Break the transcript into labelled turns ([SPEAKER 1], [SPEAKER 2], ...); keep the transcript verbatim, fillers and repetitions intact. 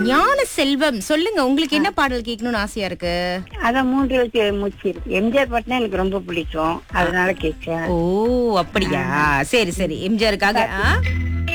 [SPEAKER 1] ஞான செல்வம், சொல்லுங்க உங்களுக்கு என்ன பாடல் கேட்கணும்னு ஆசையா இருக்கு?
[SPEAKER 2] அதான் மூன்று எழுத்து மூச்சு இருக்கு. எம்ஜிஆர் பாட்டுனா எனக்கு ரொம்ப பிடிக்கும், அதனால கேட்கிறேன்.
[SPEAKER 1] ஓ அப்படியா, சரி சரி. எம்ஜிஆருக்காக. ஆ?